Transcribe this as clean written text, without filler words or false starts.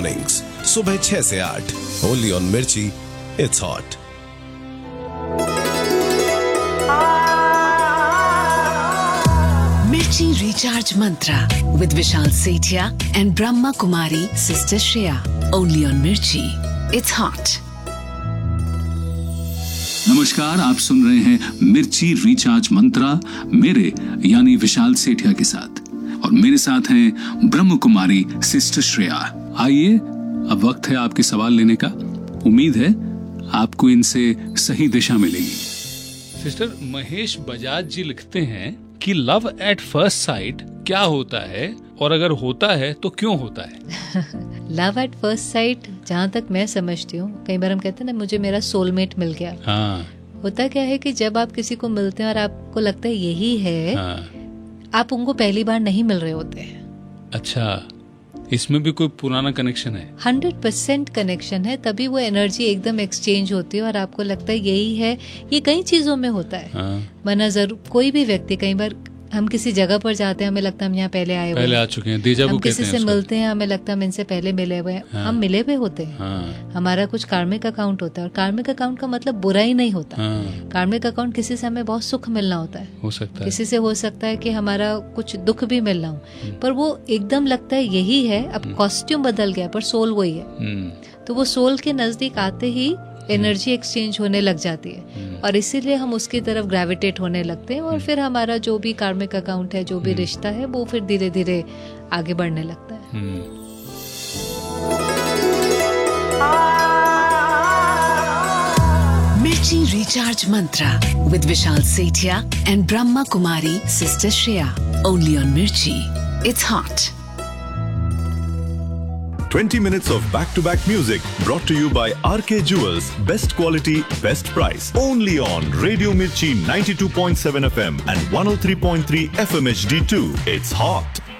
Mornings सुबह 6 से 8 only on मिर्ची, it's hot. Mirchi Recharge Mantra with Vishal Sethia and Brahma Kumari Sister Shreya. Only on Mirchi. It's hot. नमस्कार, आप सुन रहे हैं मिर्ची रिचार्ज मंत्रा मेरे यानी विशाल सेठिया के साथ, और मेरे साथ हैं ब्रह्म कुमारी सिस्टर श्रेया। आइए, अब वक्त है आपके सवाल लेने का। उम्मीद है आपको इनसे सही दिशा मिलेगी। सिस्टर, महेश बजाज जी लिखते हैं कि लव एट फर्स्ट साइट क्या होता है, और अगर होता है तो क्यों होता है? लव एट फर्स्ट साइट, जहाँ तक मैं समझती हूँ, कई बार हम कहते हैं ना मुझे मेरा सोलमेट मिल गया। हाँ। होता क्या है कि जब आप किसी को मिलते हैं और आपको लगता है यही है, आप उनको पहली बार नहीं मिल रहे होते हैं। अच्छा, इसमें भी कोई पुराना कनेक्शन है? 100% कनेक्शन है, तभी वो एनर्जी एकदम एक्सचेंज होती है और आपको लगता है यही है। ये कई चीजों में होता है। वरना जरूर कोई भी व्यक्ति, कई बार हम किसी जगह पर जाते हैं, हमें लगता है हम यहाँ पहले आए हुए, पहले आ चुके हैं, déjà vu हम कहते किसी हैं से उसको। मिलते हैं, हमें लगता है हम इनसे पहले मिले हुए हैं। हम मिले हुए होते हैं। हमारा कुछ कार्मिक अकाउंट होता है, और कार्मिक अकाउंट का मतलब बुरा ही नहीं होता। कार्मिक अकाउंट किसी से हमें बहुत सुख मिलना होता है, हो सकता है किसी से हो सकता है कि हमारा कुछ दुख भी मिलना हो, पर वो एकदम लगता है यही है। अब कॉस्ट्यूम बदल गया पर सोल वही है। तो वो सोल के नजदीक आते ही एनर्जी एक्सचेंज होने लग जाती है, और इसीलिए हम उसकी तरफ ग्रेविटेट होने लगते हैं, और फिर हमारा जो भी कार्मिक अकाउंट है, जो भी रिश्ता है, वो फिर धीरे धीरे आगे बढ़ने लगता है। Mirchi Recharge Mantra with Vishal Sethia and Brahma Kumari Sister Shreya. Only on Mirchi. It's hot. 20 minutes of back-to-back music brought to you by RK Jewels. Best quality, best price. Only on Radio Mirchi 92.7 FM and 103.3 FM HD2. It's hot.